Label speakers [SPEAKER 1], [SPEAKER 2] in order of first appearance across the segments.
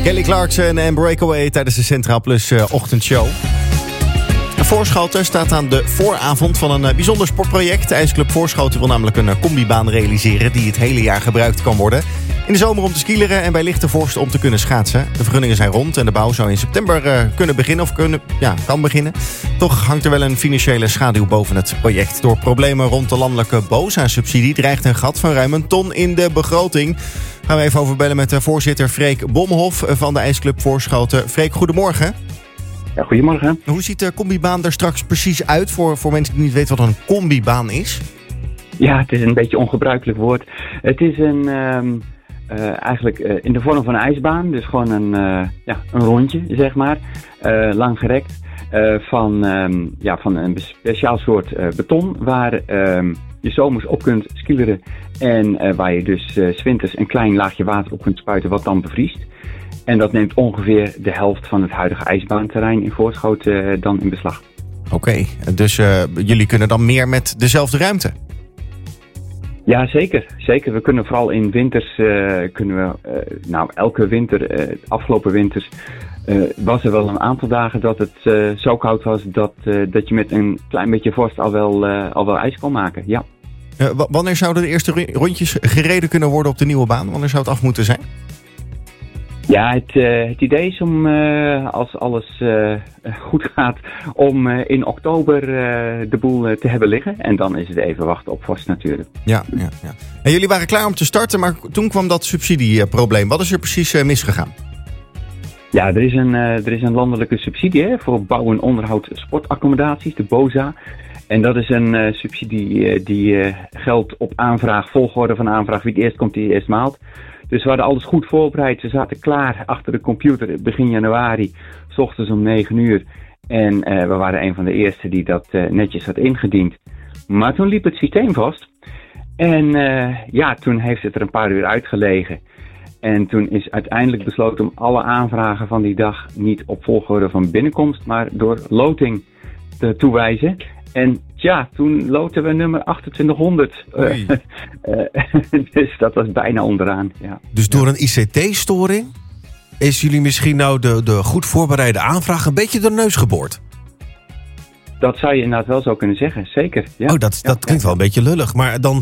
[SPEAKER 1] Kelly Clarkson en Breakaway tijdens de Centraal Plus ochtendshow. Voorschoten staat aan de vooravond van een bijzonder sportproject. De IJsclub Voorschoten wil namelijk een combibaan realiseren die het hele jaar gebruikt kan worden. In de zomer om te skileren en bij lichte vorst om te kunnen schaatsen. De vergunningen zijn rond en de bouw zou in september kunnen beginnen kan beginnen. Toch hangt er wel een financiële schaduw boven het project. Door problemen rond de landelijke BOZA-subsidie dreigt een gat van ruim 1 ton in de begroting. Gaan we even over bellen met voorzitter Freek Bomhoff van de IJsclub Voorschoten. Freek, goedemorgen.
[SPEAKER 2] Ja, goedemorgen.
[SPEAKER 1] Hoe ziet de combibaan er straks precies uit voor mensen die niet weten wat een combibaan is?
[SPEAKER 2] Ja, het is een beetje een ongebruikelijk woord. Het is eigenlijk in de vorm van een ijsbaan. Dus gewoon een rondje, zeg maar. Lang gerekt. Van een speciaal soort beton. Waar je zomers op kunt skileren. En waar je dus 's winters een klein laagje water op kunt spuiten wat dan bevriest. En dat neemt ongeveer de helft van het huidige ijsbaanterrein in Voorschoten dan in beslag.
[SPEAKER 1] Oké, dus jullie kunnen dan meer met dezelfde ruimte?
[SPEAKER 2] Ja, zeker. Zeker. We kunnen vooral in winters, elke winter, afgelopen winters, was er wel een aantal dagen dat het zo koud was dat je met een klein beetje vorst al wel ijs kon maken, ja.
[SPEAKER 1] Wanneer zouden de eerste rondjes gereden kunnen worden op de nieuwe baan? Wanneer zou het af moeten zijn?
[SPEAKER 2] Ja, het idee is om, als alles goed gaat, om in oktober de boel te hebben liggen. En dan is het even wachten op vorst natuurlijk.
[SPEAKER 1] Ja. En jullie waren klaar om te starten, maar toen kwam dat subsidieprobleem. Wat is er precies misgegaan?
[SPEAKER 2] Ja, er is een landelijke subsidie voor bouw en onderhoud sportaccommodaties, de BOZA. En dat is een subsidie die geldt op aanvraag, volgorde van aanvraag. Wie het eerst komt, die eerst maalt. Dus we hadden alles goed voorbereid. We zaten klaar achter de computer begin januari, 's ochtends om 9 uur. En we waren een van de eerste die dat netjes had ingediend. Maar toen liep het systeem vast. En toen heeft het er een paar uur uitgelegen. En toen is uiteindelijk besloten om alle aanvragen van die dag niet op volgorde van binnenkomst, maar door loting te toewijzen. En toen loten we nummer 2800. Dus dat was bijna onderaan. Ja.
[SPEAKER 3] Dus door een ICT-storing is jullie misschien nou de goed voorbereide aanvraag een beetje door de neus geboord?
[SPEAKER 2] Dat zou je inderdaad wel zo kunnen zeggen, zeker. Ja.
[SPEAKER 3] Oh, dat klinkt wel een beetje lullig. Maar dan,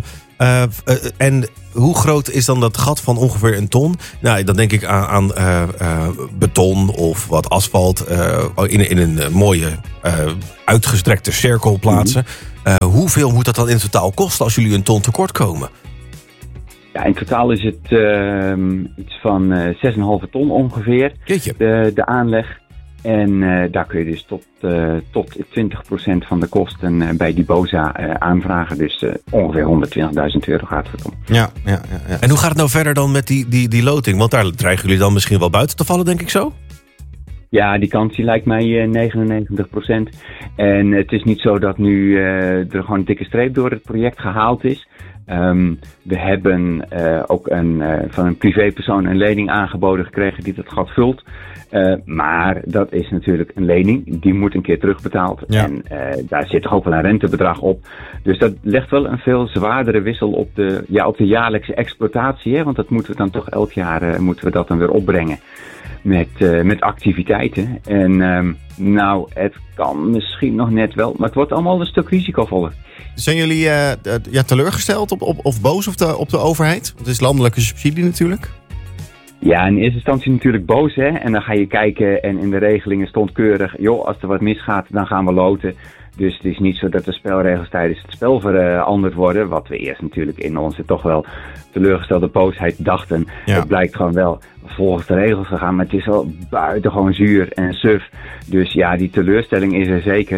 [SPEAKER 3] en hoe groot is dan dat gat van ongeveer 1 ton? Nou, dan denk ik aan beton of wat asfalt in een mooie uitgestrekte cirkel plaatsen. Hoeveel moet dat dan in totaal kosten als jullie 1 ton tekort komen?
[SPEAKER 2] Ja, in totaal is het iets van 6,5 ton ongeveer, de aanleg. En daar kun je dus tot 20% van de kosten bij die BOZA aanvragen. Dus ongeveer €120.000 gaat het om.
[SPEAKER 1] Ja.
[SPEAKER 3] En hoe gaat het nou verder dan met die loting? Want daar dreigen jullie dan misschien wel buiten te vallen, denk ik zo?
[SPEAKER 2] Ja, die kans die lijkt mij 99%. En het is niet zo dat nu er gewoon een dikke streep door het project gehaald is. We hebben ook van een privépersoon een lening aangeboden gekregen die dat gat vult. Maar dat is natuurlijk een lening, die moet een keer terugbetaald. Ja. En daar zit toch ook wel een rentebedrag op. Dus dat legt wel een veel zwaardere wissel op de jaarlijkse exploitatie. Hè? Want dat moeten we dan toch elk jaar moeten we dat dan weer opbrengen met activiteiten. En het kan misschien nog net wel, maar het wordt allemaal een stuk risicovoller.
[SPEAKER 1] Zijn jullie teleurgesteld of boos op de overheid? Want het is landelijke subsidie natuurlijk.
[SPEAKER 2] Ja, in eerste instantie natuurlijk boos, hè. En dan ga je kijken en in de regelingen stond keurig, als er wat misgaat, dan gaan we loten. Dus het is niet zo dat de spelregels tijdens het spel veranderd worden. Wat we eerst natuurlijk in onze toch wel teleurgestelde boosheid dachten. Ja. Het blijkt gewoon wel volgens de regels te gaan, maar het is wel buitengewoon zuur en suf. Dus ja, die teleurstelling is er zeker.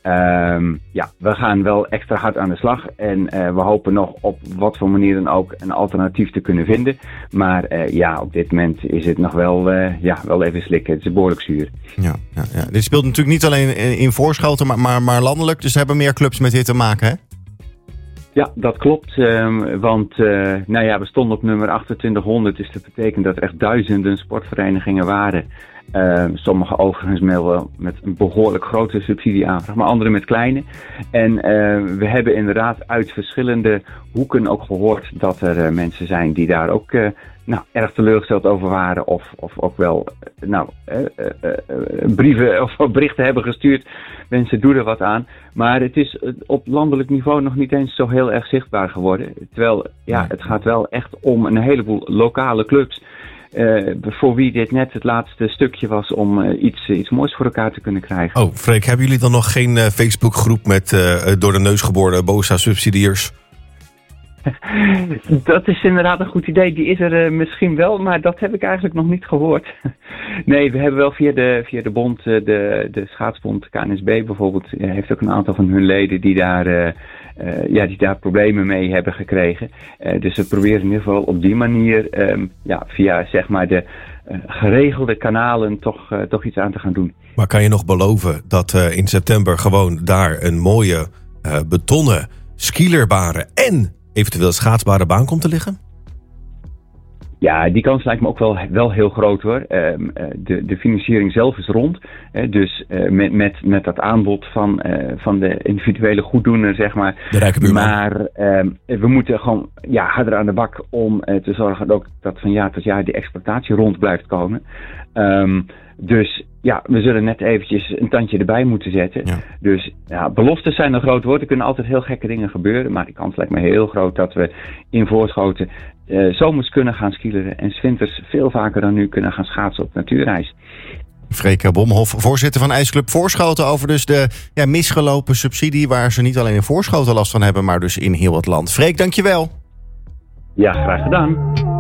[SPEAKER 2] We gaan wel extra hard aan de slag en we hopen nog op wat voor manier dan ook een alternatief te kunnen vinden. Maar op dit moment is het nog wel even slikken. Het is behoorlijk zuur.
[SPEAKER 1] Ja. Dit speelt natuurlijk niet alleen in Voorschoten, maar landelijk. Dus hebben meer clubs met dit te maken, hè?
[SPEAKER 2] Ja, dat klopt. Want we stonden op nummer 2800. Dus dat betekent dat er echt duizenden sportverenigingen waren. Sommige overigens wel met een behoorlijk grote subsidieaanvraag, maar andere met kleine. En we hebben inderdaad uit verschillende hoeken ook gehoord dat er mensen zijn die daar ook erg teleurgesteld over waren. Of ook wel brieven of berichten hebben gestuurd. Mensen doen er wat aan. Maar het is op landelijk niveau nog niet eens zo heel erg zichtbaar geworden. Terwijl het gaat wel echt om een heleboel lokale clubs. Voor wie dit net het laatste stukje was om iets moois voor elkaar te kunnen krijgen.
[SPEAKER 3] Oh, Freek, hebben jullie dan nog geen Facebookgroep met door de neus geboorde BOSA-subsidiërs?
[SPEAKER 2] Dat is inderdaad een goed idee. Die is er misschien wel, maar dat heb ik eigenlijk nog niet gehoord. Nee, we hebben wel via de bond, de schaatsbond, KNSB bijvoorbeeld, heeft ook een aantal van hun leden die daar problemen mee hebben gekregen. Dus we proberen in ieder geval op die manier via zeg maar de geregelde kanalen toch iets aan te gaan doen.
[SPEAKER 3] Maar kan je nog beloven dat in september gewoon daar een mooie betonnen skierbare en eventueel schaatsbare baan komt te liggen?
[SPEAKER 2] Ja, die kans lijkt me ook wel heel groot hoor. De financiering zelf is rond. Dus met dat aanbod van de individuele goeddoener, zeg maar.
[SPEAKER 3] De rijke buurman.
[SPEAKER 2] Maar we moeten gewoon harder aan de bak om te zorgen ook dat van jaar tot jaar die exploitatie rond blijft komen. Dus we zullen net eventjes een tandje erbij moeten zetten. Ja. Dus beloftes zijn een groot woord. Er kunnen altijd heel gekke dingen gebeuren. Maar de kans lijkt me heel groot dat we in Voorschoten zomers kunnen gaan skileren. En 's winters veel vaker dan nu kunnen gaan schaatsen op natuurreis.
[SPEAKER 1] Freek Bomhoff, voorzitter van IJsclub Voorschoten, over dus de misgelopen subsidie waar ze niet alleen in Voorschoten last van hebben, maar dus in heel het land. Freek, dankjewel.
[SPEAKER 2] Ja, graag gedaan.